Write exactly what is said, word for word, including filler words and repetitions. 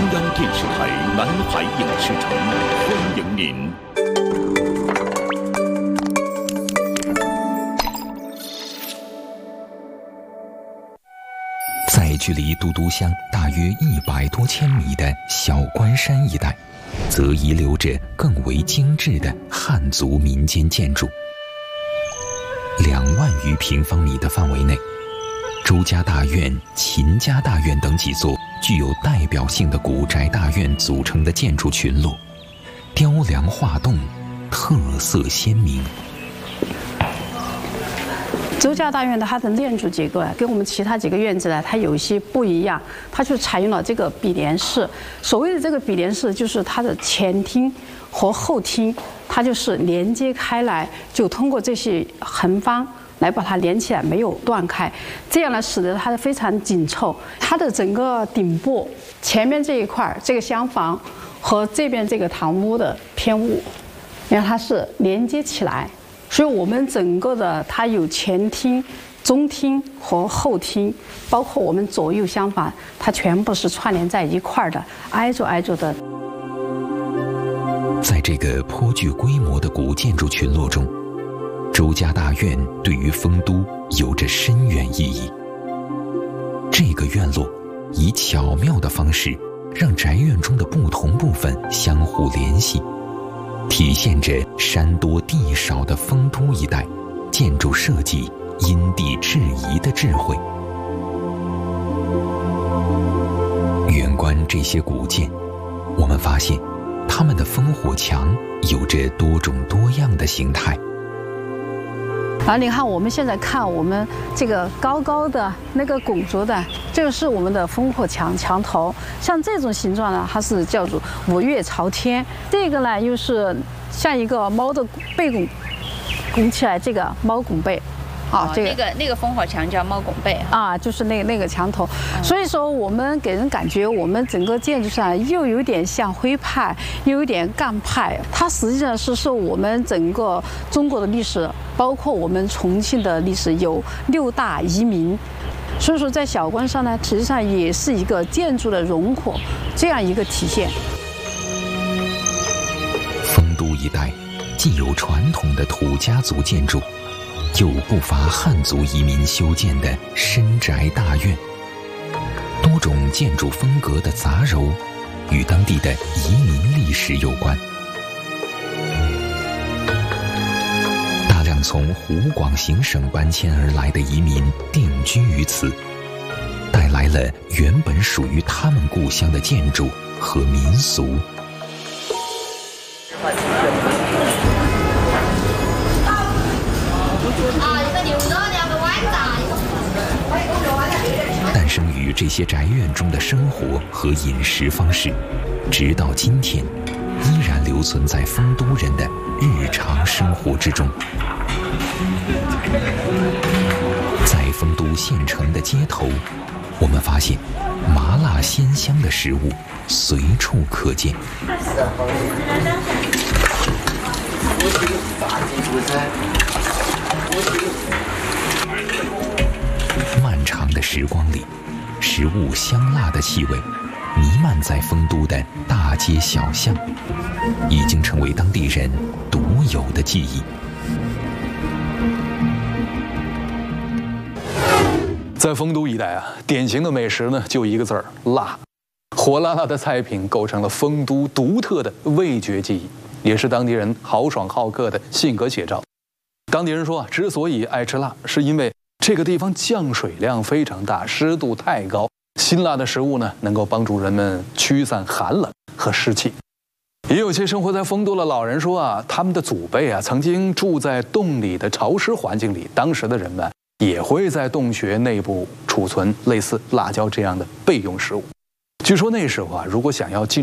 央电视台南海影视城欢迎您。 在距离都督乡大约一百多千米的小关山一带，则遗留着更为精致的汉族民间建筑。两万余平方米的范围内，周家大院、秦家大院等几座具有代表性的古宅大院组成的建筑群落，雕梁画栋，特色鲜明。 周家大院的它的建筑结构啊，跟我们其他几个院子呢，它有一些不一样，它就采用了这个比连式。所谓的这个比连式，就是它的前厅和后厅，它就是连接开来，就通过这些横方来把它连起来，没有断开，这样呢，使得它非常紧凑。它的整个顶部前面这一块这个厢房和这边这个堂屋的偏屋，你看它是连接起来。所以我们整个的它有前厅、中厅和后厅，包括我们左右厢房，它全部是串联在一块儿的，挨着挨着的。 在这个颇具规模的古建筑群落中，周家大院对于丰都有着深远意义。这个院落以巧妙的方式，让宅院中的不同部分相互联系，体现着山多地少的丰都一带建筑设计因地制宜的智慧。远观这些古建，我们发现它们的烽火墙有着多种多样的形态。 然后你看，我们现在看我们这个高高的那个拱筑的，这个是我们的烽火墙墙头。像这种形状呢，它是叫做五岳朝天。这个呢，又是像一个猫的背拱，拱起来，这个猫拱背。 啊，这个那个那个烽火墙叫猫拱背啊，就是那个那个墙头。嗯、所以说，我们给人感觉，我们整个建筑上又有点像徽派，又有点赣派。它实际上是受我们整个中国的历史，包括我们重庆的历史有六大移民。所以说，在小关山呢，实际上也是一个建筑的融合这样一个体现。 丰都一带既有传统的土家族建筑，又不乏汉族移民修建的深宅大院，多种建筑风格的杂糅，与当地的移民历史有关。大量从湖广行省搬迁而来的移民定居于此，带来了原本属于他们故乡的建筑和民俗。诞生于这些宅院中的生活和饮食方式，直到今天，依然留存在丰都人的日常生活之中。在丰都县城的街头，我们发现麻辣鲜香的食物随处可见。漫长的时光里，食物香辣的气味弥漫在丰都的大街小巷，已经成为当地人独有的记忆。 在丰都一带啊，典型的美食呢就一个字儿辣，火辣辣的菜品构成了丰都独特的味觉记忆，也是当地人豪爽好客的性格写照。当地人说啊，之所以爱吃辣，是因为这个地方降水量非常大，湿度太高，辛辣的食物呢能够帮助人们驱散寒冷和湿气。也有些生活在丰都的老人说啊，他们的祖辈啊曾经住在洞里的潮湿环境里，当时的人们也会在洞穴内部储存类似辣椒这样的备用食物。据说那时候啊，如果想要进